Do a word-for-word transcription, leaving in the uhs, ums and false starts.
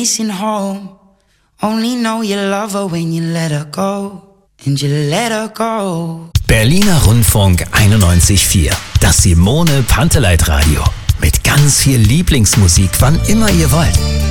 Missing home. Only know you love her when you let her go. And you let her go. Berliner Rundfunk einundneunzig Komma vier. Das Simone Panteleit Radio. Mit ganz viel Lieblingsmusik, wann immer ihr wollt.